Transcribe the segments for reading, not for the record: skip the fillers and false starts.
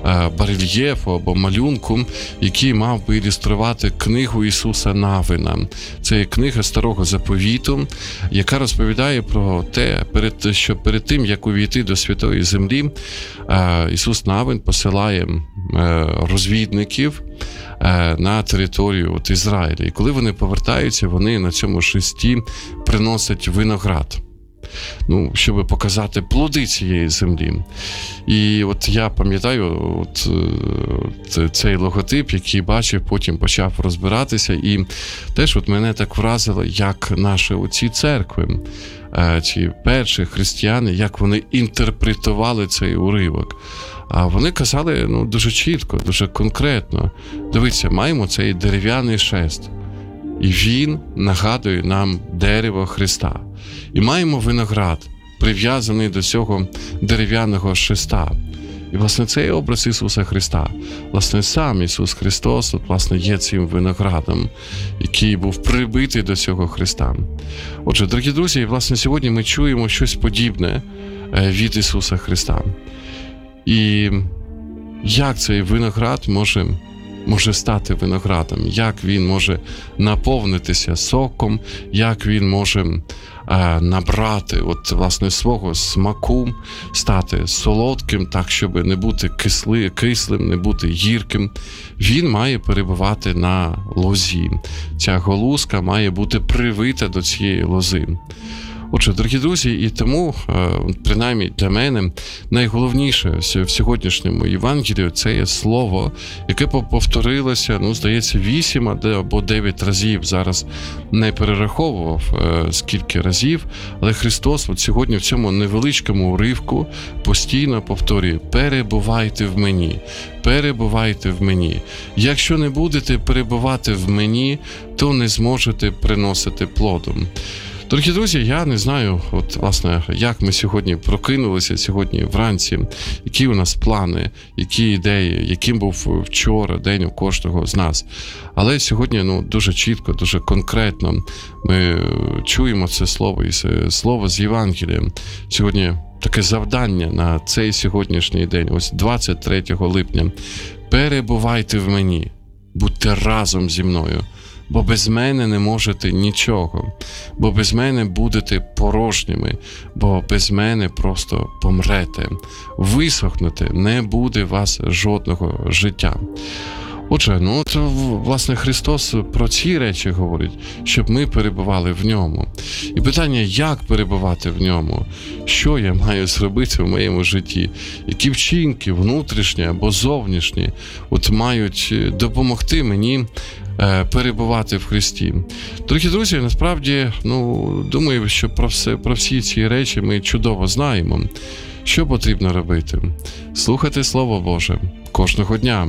барельєфу або малюнку, який мав би ілюструвати книгу Ісуса Навина. Це є книга Старого Заповіту, яка розповідає про те, що перед тим, як увійти до Святої Землі, Ісус Навин посилає розвідників на територію Ізраїля. І коли вони повертаються, вони на цьому шесті приносять виноград, щоб показати плоди цієї землі. І от я пам'ятаю цей логотип, який бачив, потім почав розбиратися, і теж мене так вразило, як наші оці церкви, ці перші християни, як вони інтерпретували цей уривок. А вони казали дуже чітко, дуже конкретно. Дивіться, маємо цей дерев'яний шест, і він нагадує нам дерево Христа. І маємо виноград, прив'язаний до цього дерев'яного шеста. І, власне, це є образ Ісуса Христа. Власне, сам Ісус Христос, є цим виноградом, який був прибитий до цього Христа. Отже, дорогі друзі, власне, сьогодні ми чуємо щось подібне від Ісуса Христа. І як цей виноград може стати виноградом, як він може наповнитися соком, як він може набрати свого смаку, стати солодким, так, щоб не бути кислим, не бути гірким. Він має перебувати на лозі. Ця галузка має бути привита до цієї лози. Отже, дорогі друзі, і тому, принаймні для мене, найголовніше в сьогоднішньому Євангелії – це є слово, яке повторилося, здається, 8 або 9 разів. Зараз не перераховував, скільки разів, але Христос сьогодні в цьому невеличкому уривку постійно повторює: «Перебувайте в мені, перебувайте в мені. Якщо не будете перебувати в мені, то не зможете приносити плоду». Дорогі друзі, я не знаю, як ми сьогодні прокинулися сьогодні вранці, які у нас плани, які ідеї, яким був вчора день у кожного з нас. Але сьогодні дуже чітко, дуже конкретно ми чуємо це слово, і це слово з Євангелія. Сьогодні таке завдання на цей сьогоднішній день, 23 липня. Перебувайте в мені, будьте разом зі мною. Бо без мене не можете нічого, бо без мене будете порожніми, бо без мене просто помрете, висохнете, не буде у вас жодного життя. Отже, власне, Христос про ці речі говорить, щоб ми перебували в ньому. І питання, як перебувати в ньому? Що я маю зробити в моєму житті? Які вчинки, внутрішні або зовнішні, мають допомогти мені перебувати в Христі. Дорогі друзі, насправді, думаю, що про всі ці речі ми чудово знаємо. Що потрібно робити? Слухати Слово Боже кожного дня.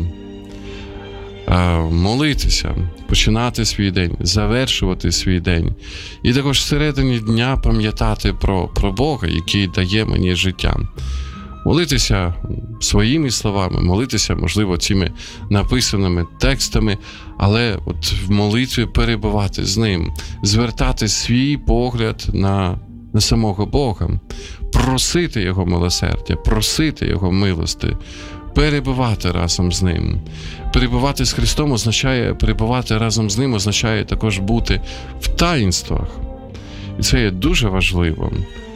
Молитися, починати свій день, завершувати свій день. І також всередині дня пам'ятати про Бога, який дає мені життя. Молитися своїми словами, молитися, можливо, цими написаними текстами, але в молитві перебувати з ним, звертати свій погляд на самого Бога, просити Його милосердя, просити Його милости, перебувати разом з ним. Перебувати з Христом означає, перебувати разом з ним означає також бути в таїнствах. І це є дуже важливо.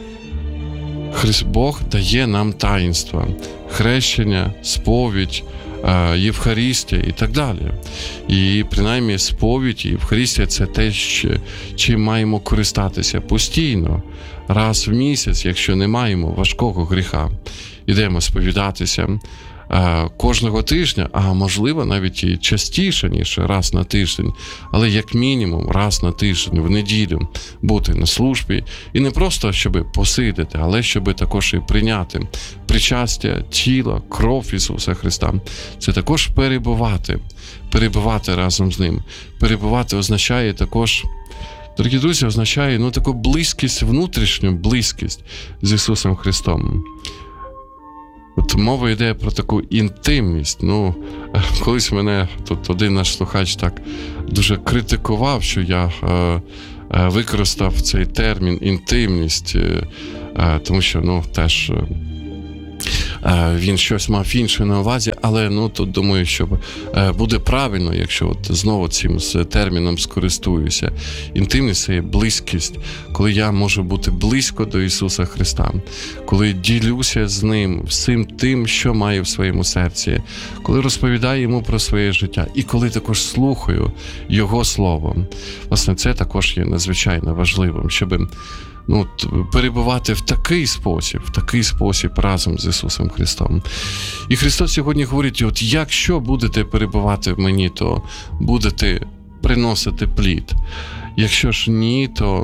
Бог дає нам таїнства, хрещення, сповідь, Євхаристія і так далі. І принаймні сповідь і Євхаристія – це те, чим маємо користатися постійно, раз в місяць, якщо не маємо важкого гріха. Ідемо сповідатися кожного тижня, а можливо навіть і частіше, ніж раз на тиждень, але як мінімум раз на тиждень, в неділю бути на службі. І не просто, щоб посидіти, але щоб також і прийняти причастя, тіла, кров Ісуса Христа. Це також перебувати разом з Ним. Перебувати означає також, дорогі друзі, означає таку близькість, внутрішню близькість з Ісусом Христом. Мова йде про таку інтимність. Колись мене тут один наш слухач так дуже критикував, що я використав цей термін інтимність, тому що, теж він щось мав інше на увазі, але тут думаю, що буде правильно, якщо от знову цим терміном скористуюся. Інтимність – це є близькість, коли я можу бути близько до Ісуса Христа, коли ділюся з Ним всім тим, що маю в своєму серці, коли розповідаю Йому про своє життя і коли також слухаю Його Слово. Власне, це також є надзвичайно важливим, щоб перебувати в такий спосіб разом з Ісусом Христом. І Христос сьогодні говорить, от якщо будете перебувати в мені, то будете приносити плід. Якщо ж ні, то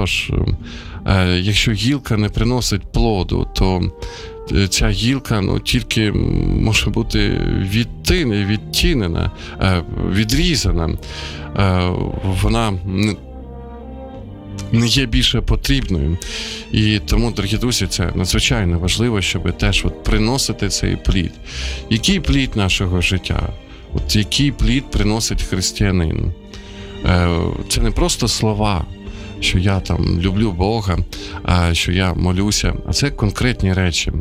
якщо гілка не приносить плоду, то ця гілка тільки може бути відтінена, відрізана. Вона не є більше потрібною. І тому, дорогі друзі, це надзвичайно важливо, щоб теж приносити цей плід. Який плід нашого життя? Який плід приносить християнин? Це не просто слова, що я люблю Бога, що я молюся, а це конкретні речі.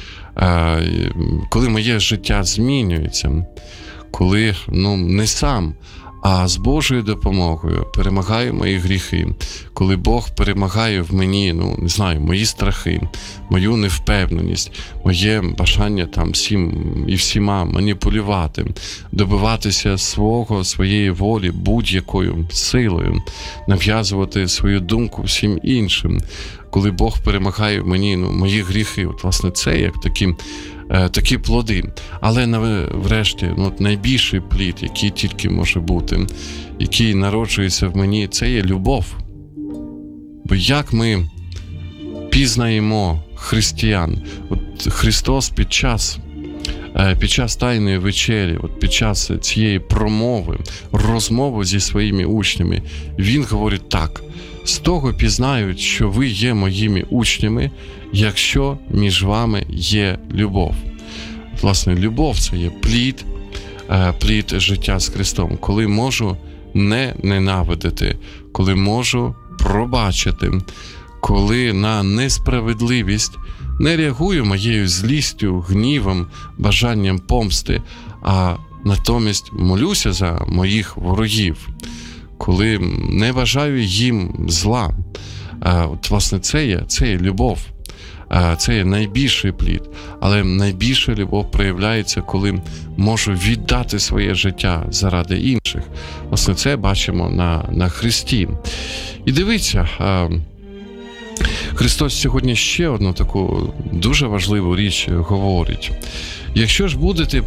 Коли моє життя змінюється, коли не сам, а з Божою допомогою перемагаю мої гріхи, коли Бог перемагає в мені, мої страхи, мою невпевненість, моє бажання всіма маніпулювати, добиватися своєї волі будь-якою силою, нав'язувати свою думку всім іншим. Коли Бог перемагає в мені мої гріхи, власне, це як такі плоди. Але врешті, найбільший плід, який тільки може бути, який народжується в мені, це є любов. Бо як ми пізнаємо християн? Христос під час Тайної вечері, під час цієї розмови зі своїми учнями, Він говорить так: «З того пізнають, що ви є моїми учнями, якщо між вами є любов». Власне, любов – це є плід життя з Христом, коли можу не ненавидити, коли можу пробачити, коли на несправедливість не реагую моєю злістю, гнівом, бажанням помсти, а натомість молюся за моїх ворогів, коли не бажаю їм зла. Власне, це є любов. Це є найбільший плід. Але найбільша любов проявляється, коли можу віддати своє життя заради інших. Власне, це бачимо на Христі. І дивіться, Христос сьогодні ще одну таку дуже важливу річ говорить. Якщо ж будете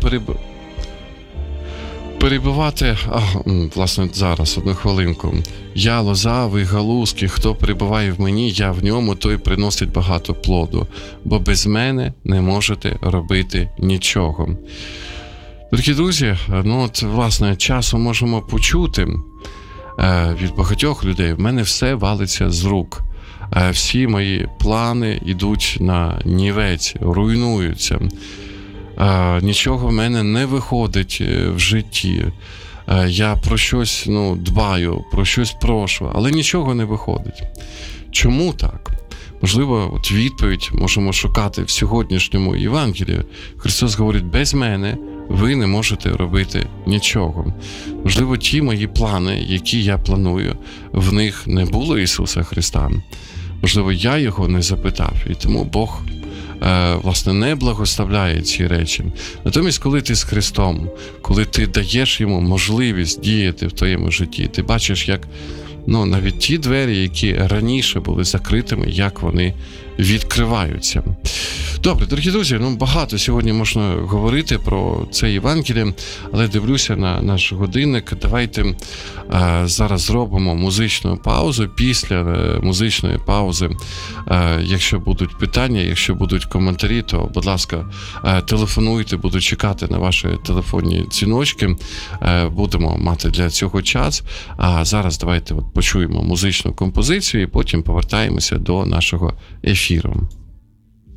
перебувати, власне, зараз, одну хвилинку. Я лоза, ви галузки, хто перебуває в мені, я в ньому, той приносить багато плоду, бо без мене не можете робити нічого. Дорогі друзі, власне, часом можемо почути від багатьох людей: в мене все валиться з рук. Всі мої плани йдуть на нівець, руйнуються. Нічого в мене не виходить в житті. Я про щось дбаю, про щось прошу, але нічого не виходить. Чому так? Можливо, відповідь можемо шукати в сьогоднішньому Євангелії. Христос говорить: без мене ви не можете робити нічого. Можливо, ті мої плани, які я планую, в них не було Ісуса Христа. Можливо, я Його не запитав, і тому Бог власне, не благословляє ці речі. Натомість, коли ти з Христом, коли ти даєш Йому можливість діяти в твоєму житті, ти бачиш, як навіть ті двері, які раніше були закритими, як вони відкриваються. Добре, дорогі друзі, багато сьогодні можна говорити про це Євангеліє, але дивлюся на наш годинник. Давайте зараз зробимо музичну паузу. Після музичної паузи, якщо будуть питання, якщо будуть коментарі, то, будь ласка, телефонуйте, буду чекати на ваші телефонні дзвіночки. Будемо мати для цього час. А зараз давайте почуємо музичну композицію і потім повертаємося до нашого ефіру.